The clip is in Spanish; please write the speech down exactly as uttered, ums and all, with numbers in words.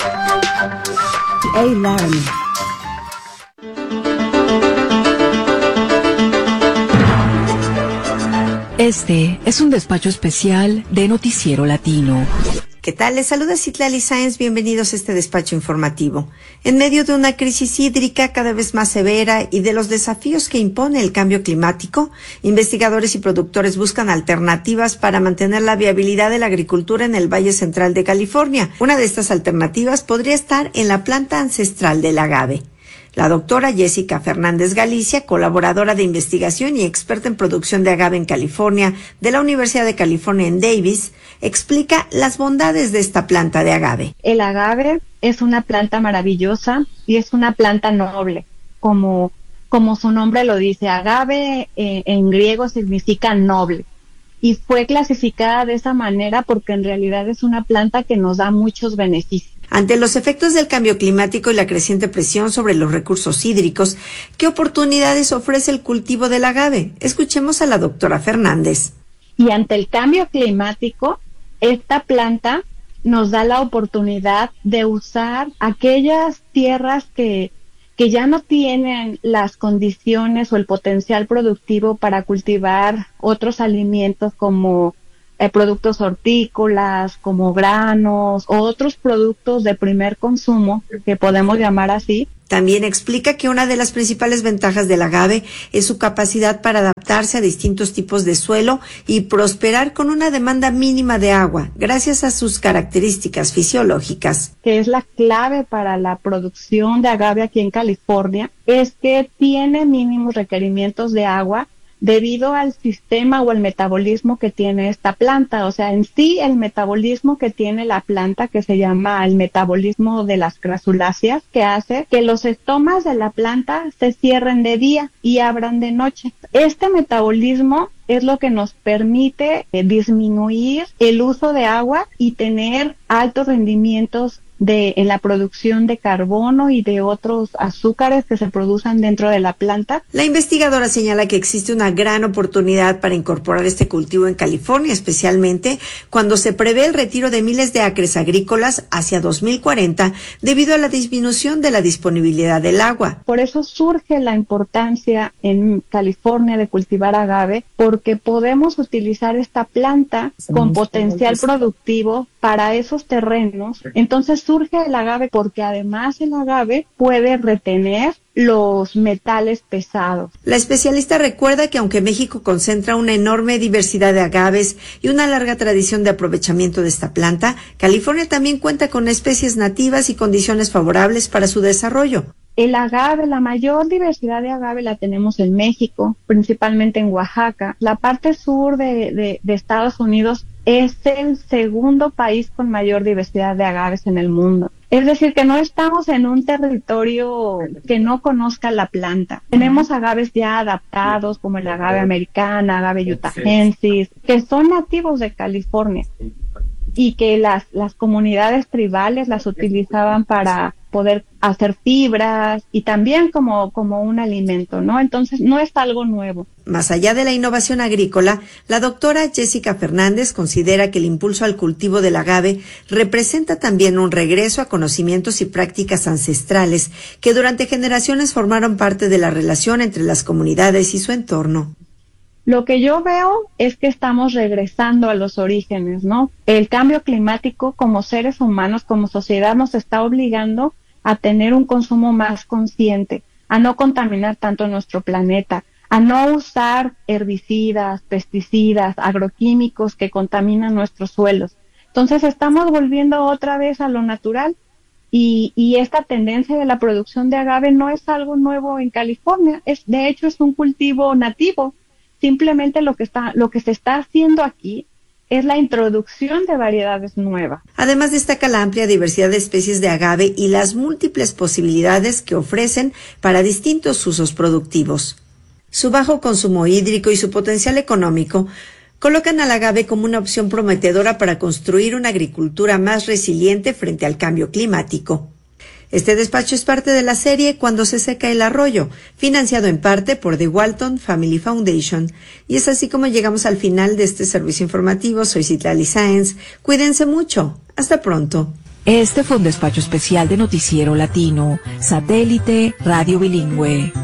Hey, Laramie. Este es un despacho especial de Noticiero Latino. ¿Qué tal? Les saluda Citlali Sáenz. Bienvenidos a este despacho informativo. En medio de una crisis hídrica cada vez más severa y de los desafíos que impone el cambio climático, investigadores y productores buscan alternativas para mantener la viabilidad de la agricultura en el Valle Central de California. Una de estas alternativas podría estar en la planta ancestral del agave. La doctora Jessica Fernández Galicia, colaboradora de investigación y experta en producción de agave en California de la Universidad de California en Davis, explica las bondades de esta planta de agave. El agave es una planta maravillosa y es una planta noble, como, como su nombre lo dice. Agave eh, en griego significa noble y fue clasificada de esa manera porque en realidad es una planta que nos da muchos beneficios. Ante los efectos del cambio climático y la creciente presión sobre los recursos hídricos, ¿qué oportunidades ofrece el cultivo del agave? Escuchemos a la doctora Fernández. Y ante el cambio climático, esta planta nos da la oportunidad de usar aquellas tierras que, que ya no tienen las condiciones o el potencial productivo para cultivar otros alimentos como Eh, productos hortícolas, como granos o otros productos de primer consumo, que podemos llamar así. También explica que una de las principales ventajas del agave es su capacidad para adaptarse a distintos tipos de suelo y prosperar con una demanda mínima de agua, gracias a sus características fisiológicas. Que es la clave para la producción de agave aquí en California, es que tiene mínimos requerimientos de agua debido al sistema o el metabolismo que tiene esta planta. O sea, en sí el metabolismo que tiene la planta, que se llama el metabolismo de las crasuláceas, que hace que los estomas de la planta se cierren de día y abran de noche. Este metabolismo es lo que nos permite eh, disminuir el uso de agua y tener altos rendimientos de en la producción de carbono y de otros azúcares que se producen dentro de la planta. La investigadora señala que existe una gran oportunidad para incorporar este cultivo en California, especialmente cuando se prevé el retiro de miles de acres agrícolas hacia dos mil cuarenta debido a la disminución de la disponibilidad del agua. Por eso surge la importancia en California de cultivar agave, porque podemos utilizar esta planta con potencial productivo para esos terrenos. Entonces surge el agave porque además el agave puede retener los metales pesados. La especialista recuerda que aunque México concentra una enorme diversidad de agaves y una larga tradición de aprovechamiento de esta planta, California también cuenta con especies nativas y condiciones favorables para su desarrollo. El agave, la mayor diversidad de agave la tenemos en México, principalmente en Oaxaca. La parte sur de, de, de Estados Unidos es el segundo país con mayor diversidad de agaves en el mundo. Es decir, que no estamos en un territorio que no conozca la planta. Tenemos agaves ya adaptados, como el agave americana, agave utahensis, que son nativos de California y que las, las comunidades tribales las utilizaban para poder hacer fibras y también como, como un alimento, ¿no? Entonces, no es algo nuevo. Más allá de la innovación agrícola, la doctora Jessica Fernández considera que el impulso al cultivo del agave representa también un regreso a conocimientos y prácticas ancestrales que durante generaciones formaron parte de la relación entre las comunidades y su entorno. Lo que yo veo es que estamos regresando a los orígenes, ¿no? El cambio climático como seres humanos, como sociedad, nos está obligando a tener un consumo más consciente, a no contaminar tanto nuestro planeta, a no usar herbicidas, pesticidas, agroquímicos que contaminan nuestros suelos. Entonces estamos volviendo otra vez a lo natural y, y esta tendencia de la producción de agave no es algo nuevo en California, es, de hecho es un cultivo nativo. Simplemente lo que está, lo que se está haciendo aquí es la introducción de variedades nuevas. Además destaca la amplia diversidad de especies de agave y las múltiples posibilidades que ofrecen para distintos usos productivos. Su bajo consumo hídrico y su potencial económico colocan al agave como una opción prometedora para construir una agricultura más resiliente frente al cambio climático. Este despacho es parte de la serie Cuando se seca el arroyo, financiado en parte por The Walton Family Foundation. Y es así como llegamos al final de este servicio informativo. Soy Citlali Sáenz. Cuídense mucho. Hasta pronto. Este fue un despacho especial de Noticiero Latino, Satélite Radio Bilingüe.